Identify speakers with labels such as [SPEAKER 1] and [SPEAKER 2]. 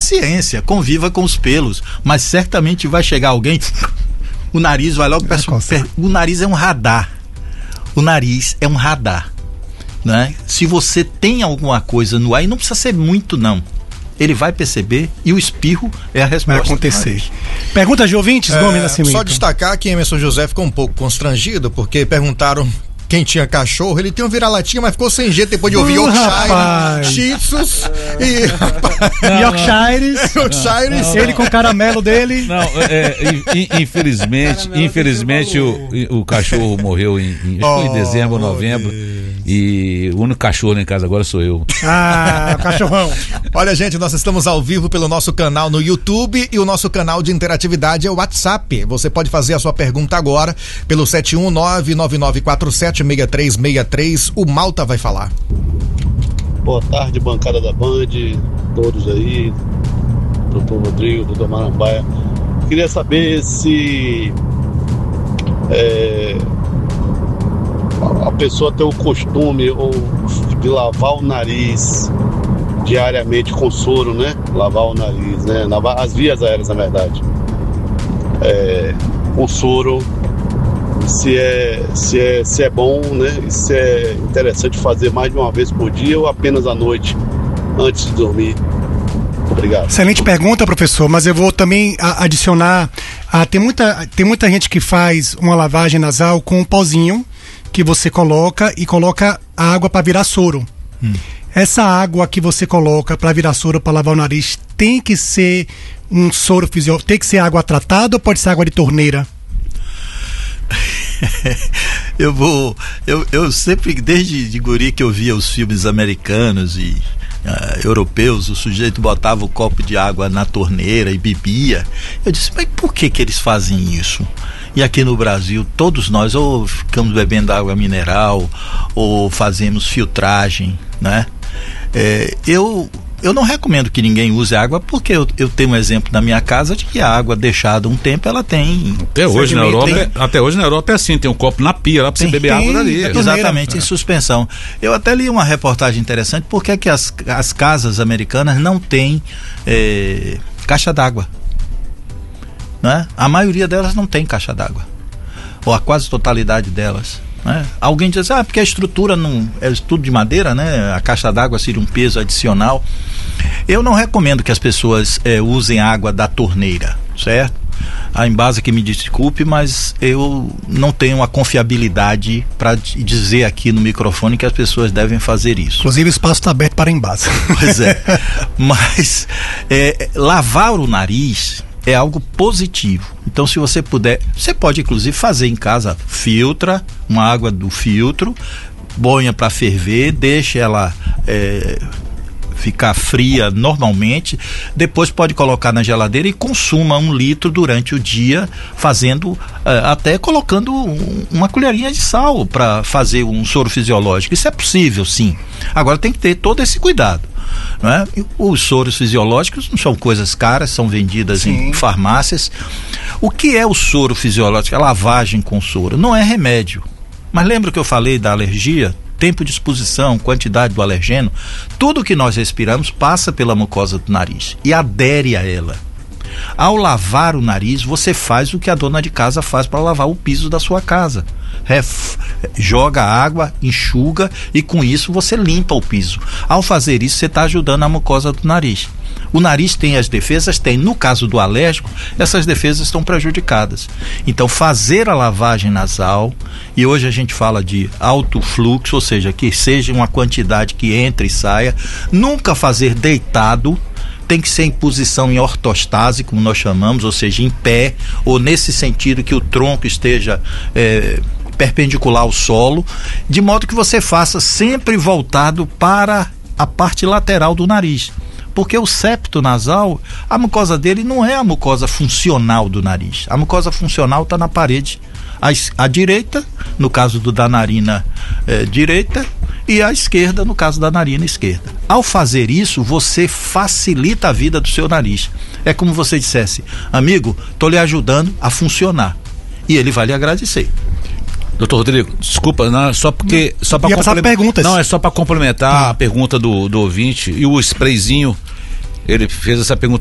[SPEAKER 1] paciência, conviva com os pelos, mas certamente vai chegar alguém, o nariz vai logo, o nariz é um radar, né? Se você tem alguma coisa no ar, e não precisa ser muito não, ele vai perceber e o espirro é a resposta.
[SPEAKER 2] Vai acontecer. Pergunta de ouvintes, Gomes Nascimento.
[SPEAKER 3] Só destacar que Emerson José ficou um pouco constrangido, porque perguntaram quem tinha cachorro, ele tem um vira-latinha, mas ficou sem jeito depois de ouvir Yorkshire, Shih Tzus e
[SPEAKER 2] Yorkshires. Ele com o caramelo dele.
[SPEAKER 4] Não, infelizmente o cachorro morreu em dezembro, novembro. E o único cachorro lá em casa agora sou eu.
[SPEAKER 3] Cachorrão. Olha, gente, nós estamos ao vivo pelo nosso canal no YouTube e o nosso canal de interatividade é o WhatsApp. Você pode fazer a sua pergunta agora pelo 71999476363. O Malta vai falar.
[SPEAKER 5] Boa tarde, bancada da Band, todos aí, doutor Rodrigo, doutor Marambaia. Queria saber se a pessoa tem o costume de lavar o nariz diariamente com soro, né? Lavar o nariz, né? Lavar as vias aéreas, na verdade. Com soro, se é bom, né? Se é interessante fazer mais de uma vez por dia ou apenas à noite, antes de dormir. Obrigado.
[SPEAKER 2] Excelente pergunta, professor, mas eu vou também adicionar, tem muita gente que faz uma lavagem nasal com um pozinho que você coloca a água para virar soro. Essa água que você coloca para virar soro, para lavar o nariz, tem que ser um soro fisiológico, tem que ser água tratada ou pode ser água de torneira?
[SPEAKER 1] Eu sempre, desde de guri que eu via os filmes americanos e europeus, o sujeito botava o copo de água na torneira e bebia. Eu disse, mas por que eles fazem isso? E aqui no Brasil, todos nós ou ficamos bebendo água mineral ou fazemos filtragem, né? Eu não recomendo que ninguém use água, porque eu tenho um exemplo na minha casa de que a água deixada um tempo, ela tem...
[SPEAKER 4] Até hoje na Europa é assim, tem um copo na pia lá pra você beber água dali.
[SPEAKER 1] Exatamente, em suspensão. Eu até li uma reportagem interessante, porque é que as casas americanas não têm caixa d'água, né? A maioria delas não tem caixa d'água, ou a quase totalidade delas, né? Alguém diz, porque a estrutura não é tudo de madeira, né? A caixa d'água seria um peso adicional. Eu não recomendo que as pessoas usem água da torneira, certo? A Embasa que me desculpe, mas eu não tenho a confiabilidade para dizer aqui no microfone que as pessoas devem fazer isso.
[SPEAKER 2] Inclusive o espaço está aberto para a Embasa. Pois é.
[SPEAKER 1] Mas lavar o nariz é algo positivo. Então, se você puder, você pode inclusive fazer em casa, filtra uma água do filtro, ponha para ferver, deixa ela ficar fria normalmente, depois pode colocar na geladeira e consuma 1 litro durante o dia, fazendo, até colocando uma colherinha de sal para fazer um soro fisiológico. Isso é possível, sim. Agora tem que ter todo esse cuidado, não é? Os soros fisiológicos não são coisas caras, são vendidas em farmácias. O que é o soro fisiológico? A lavagem com soro não é remédio. Mas lembra que eu falei da alergia? Tempo de exposição, quantidade do alergeno, tudo que nós respiramos passa pela mucosa do nariz e adere a ela. Ao lavar o nariz, você faz o que a dona de casa faz para lavar o piso da sua casa. Joga água, enxuga e com isso você limpa o piso. Ao fazer isso, você está ajudando a mucosa do nariz. O nariz tem as defesas? Tem. No caso do alérgico, essas defesas estão prejudicadas. Então, fazer a lavagem nasal, e hoje a gente fala de alto fluxo, ou seja, que seja uma quantidade que entre e saia, nunca fazer deitado, tem que ser em posição em ortostase, como nós chamamos, ou seja, em pé, ou nesse sentido que o tronco esteja perpendicular ao solo, de modo que você faça sempre voltado para a parte lateral do nariz. Porque o septo nasal, a mucosa dele não é a mucosa funcional do nariz. A mucosa funcional está na parede à direita, no caso da narina direita, e à esquerda, no caso da narina esquerda. Ao fazer isso, você facilita a vida do seu nariz. É como você dissesse, amigo, estou lhe ajudando a funcionar. E ele vai lhe agradecer.
[SPEAKER 4] Doutor Rodrigo, desculpa, não, só para complementar a pergunta do ouvinte, e o sprayzinho, ele fez essa pergunta